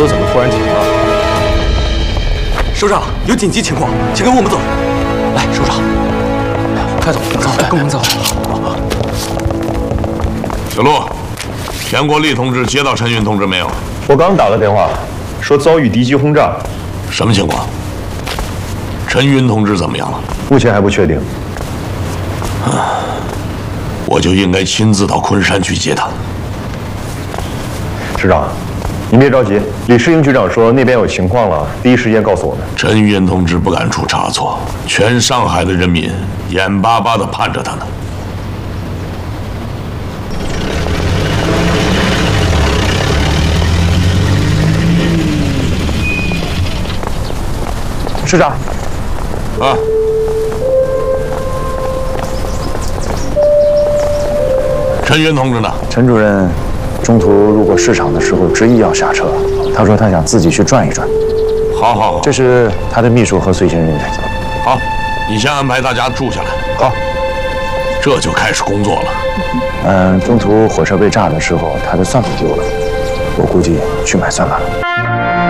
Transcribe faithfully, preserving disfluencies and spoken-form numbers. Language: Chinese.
车怎么突然停了？ 首长，有紧急情况，请跟我们走。来，首长， 快走，走，跟我们走。 小陆，田国立同志接到陈云同志没有？ 我刚打了电话，说遭遇敌机轰炸。 什么情况？陈云同志怎么样了？ 目前还不确定。 啊，我就应该亲自到昆山去接他。 师长，您别着急，李世英局长说那边有情况了，第一时间告诉我们。 陈云同志不敢出差错，全上海的人民眼巴巴地盼着他呢。 师长， 啊，陈云同志呢？ 陈主任中途路过市场的时候，执意要下车。他说他想自己去转一转。 好好好， 这是他的秘书和随行人员。 好，你先安排大家住下来。 好， 这就开始工作了。 嗯，中途火车被炸的时候，他的算盘丢了，我估计去买算盘了。